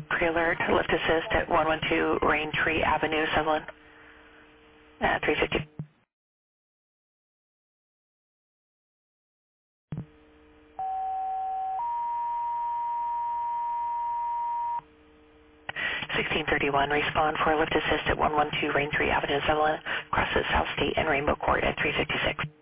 Pre-alert, lift assist at 112 Raintree Avenue, Sutherland, 350. 1631, respond for lift assist at 112 Raintree Avenue, Sutherland, crosses South State and Rainbow Court at 356.